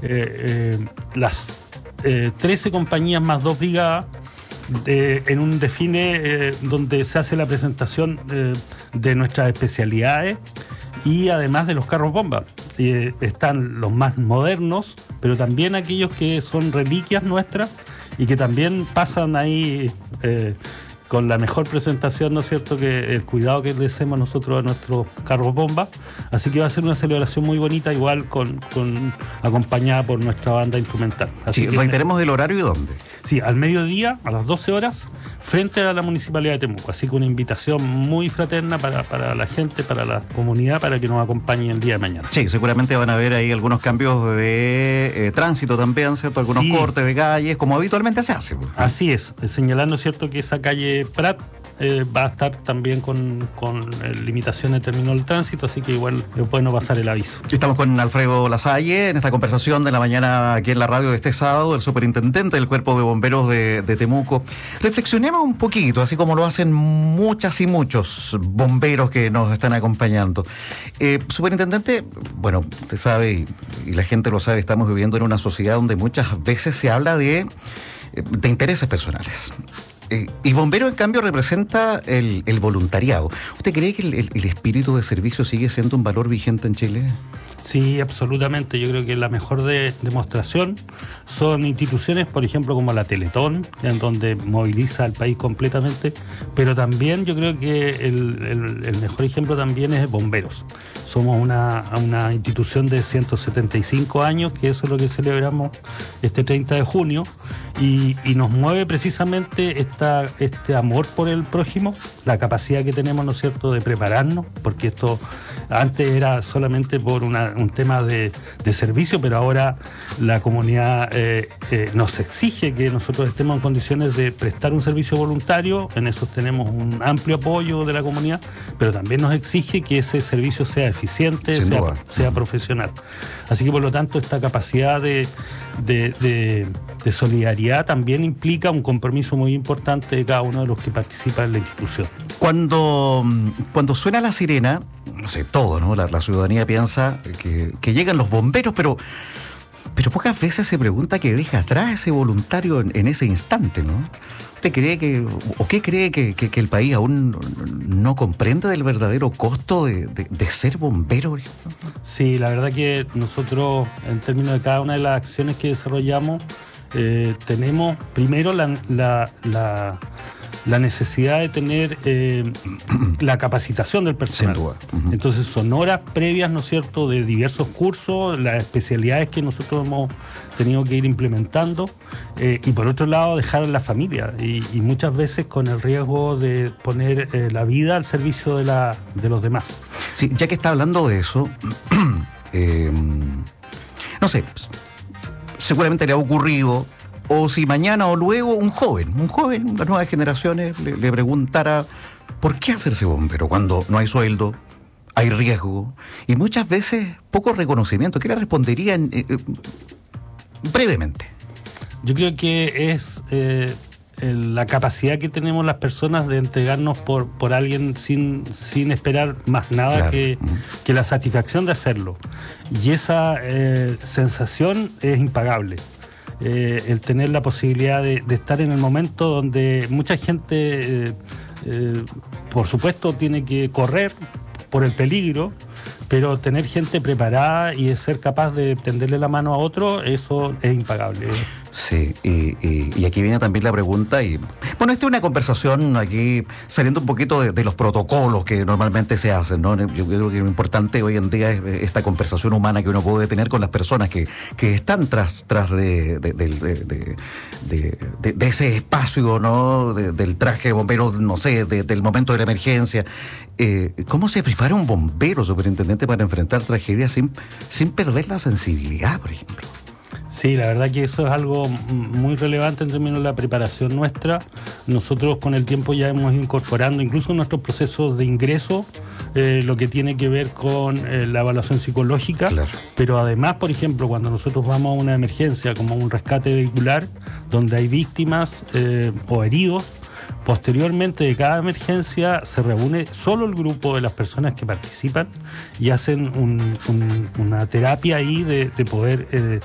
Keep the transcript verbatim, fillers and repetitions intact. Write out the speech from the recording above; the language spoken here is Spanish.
eh, las eh, trece compañías más dos brigadas, De, en un desfile eh, donde se hace la presentación eh, de nuestras especialidades y además de los carros bomba. Eh, están los más modernos, pero también aquellos que son reliquias nuestras y que también pasan ahí eh, con la mejor presentación, ¿no es cierto?, que el cuidado que le hacemos nosotros a nuestros carros bomba. Así que va a ser una celebración muy bonita, igual con, con acompañada por nuestra banda instrumental. Así sí, que reiteremos el horario y dónde. Sí, al mediodía, a las doce horas, frente a la Municipalidad de Temuco. Así que una invitación muy fraterna para, para la gente, para la comunidad, para que nos acompañe el día de mañana. Sí, seguramente van a haber ahí algunos cambios de eh, tránsito también, ¿cierto? Algunos sí. cortes de calles, como habitualmente se hace. Así es, señalando, ¿cierto?, que esa calle Prat eh, va a estar también con, con eh, limitaciones de término del tránsito, así que igual después no pasar el aviso. Estamos con Alfredo Lasalle en esta conversación de la mañana aquí en la radio de este sábado, el superintendente del Cuerpo de Bomberos de, de Temuco. Reflexionemos un poquito, así como lo hacen muchas y muchos bomberos que nos están acompañando. Eh, superintendente, bueno, usted sabe y, y la gente lo sabe, estamos viviendo en una sociedad donde muchas veces se habla de, de intereses personales. Eh, y bombero, en cambio, representa el, el voluntariado. ¿Usted cree que el, el, el espíritu de servicio sigue siendo un valor vigente en Chile? Sí, absolutamente. Yo creo que la mejor de, demostración son instituciones, por ejemplo, como la Teletón, en donde moviliza al país completamente, pero también yo creo que el, el, el mejor ejemplo también es Bomberos. Somos una, una institución de ciento setenta y cinco años, que eso es lo que celebramos este treinta de junio, y, y nos mueve precisamente esta, este amor por el prójimo, la capacidad que tenemos, ¿no es cierto?, de prepararnos, porque esto antes era solamente por una, un tema de, de servicio, pero ahora la comunidad eh, eh, nos exige que nosotros estemos en condiciones de prestar un servicio voluntario. En eso tenemos un amplio apoyo de la comunidad, pero también nos exige que ese servicio sea eficiente, sea, sea profesional. Así que por lo tanto esta capacidad de, de, de, de solidaridad también implica un compromiso muy importante de cada uno de los que participan en la institución. Cuando, cuando suena la sirena, no sé, todo, ¿no? La, la ciudadanía piensa que, que llegan los bomberos, pero, pero pocas veces se pregunta qué deja atrás ese voluntario en, en ese instante, ¿no? ¿Usted cree que, o qué cree que, que, que el país aún no comprende del verdadero costo de, de, de ser bombero? Sí, la verdad que nosotros, en términos de cada una de las acciones que desarrollamos, eh, tenemos primero la, la, la la necesidad de tener eh, la capacitación del personal. Sin duda. Uh-huh. Entonces son horas previas, ¿no es cierto?, de diversos cursos, las especialidades que nosotros hemos tenido que ir implementando, eh, y por otro lado dejar a la familia, y, y muchas veces con el riesgo de poner eh, la vida al servicio de, la, de los demás. Sí, ya que está hablando de eso, eh, no sé, seguramente le ha ocurrido, o si mañana o luego un joven, un joven, las nuevas generaciones le, le preguntara ¿por qué hacerse bombero cuando no hay sueldo, hay riesgo y muchas veces poco reconocimiento? ¿Qué le respondería en, eh, brevemente? Yo creo que es eh, el, la capacidad que tenemos las personas de entregarnos por, por alguien sin, sin esperar más nada, claro, que, que la satisfacción de hacerlo. Y esa eh, sensación es impagable. Eh, el tener la posibilidad de, de estar en el momento donde mucha gente, eh, eh, por supuesto, tiene que correr por el peligro, pero tener gente preparada y de ser capaz de tenderle la mano a otro, eso es impagable. Sí, y, y, y aquí viene también la pregunta, y bueno, esta es una conversación aquí saliendo un poquito de, de los protocolos que normalmente se hacen, ¿no? Yo creo que lo importante hoy en día es esta conversación humana que uno puede tener con las personas que, que están tras, tras de, de, de, de, de, de, de, de ese espacio, ¿no? De, del traje de bombero, no sé, de, del momento de la emergencia. Eh, ¿Cómo se prepara un bombero, superintendente, para enfrentar tragedias sin, sin perder la sensibilidad, por ejemplo? Sí, la verdad que eso es algo muy relevante en términos de la preparación nuestra. Nosotros con el tiempo ya hemos ido incorporando incluso en nuestros procesos de ingreso eh, lo que tiene que ver con eh, la evaluación psicológica, claro. Pero además, por ejemplo, cuando nosotros vamos a una emergencia como un rescate vehicular donde hay víctimas eh, o heridos, posteriormente de cada emergencia se reúne solo el grupo de las personas que participan y hacen un, un, una terapia ahí de, de poder eh,